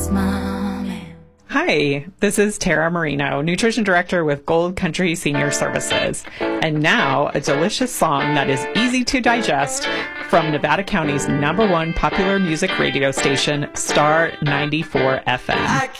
Thanks, Mommy. Hi, this is Tara Marino, Nutrition Director with Gold Country Senior Services. And now, a delicious song that is easy to digest from Nevada County's #1 popular music radio station, Star 94 FM.